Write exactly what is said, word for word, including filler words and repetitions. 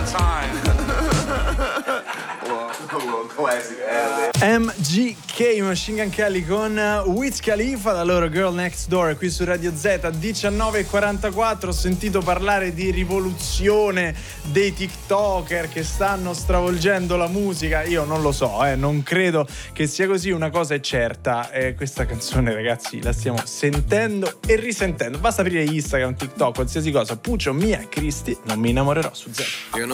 M G K, Machine Gun Kelly con Wiz Khalifa, la loro Girl Next Door, qui su Radio Z. Diciannove e quarantaquattro. Ho sentito parlare di rivoluzione dei TikToker che stanno stravolgendo la musica. Io non lo so, eh, non credo che sia così. Una cosa è certa, eh, questa canzone, ragazzi, la stiamo sentendo e risentendo. Basta aprire Instagram, TikTok, qualsiasi cosa. Puccio, Mia, Cristi, non mi innamorerò su Z. Io non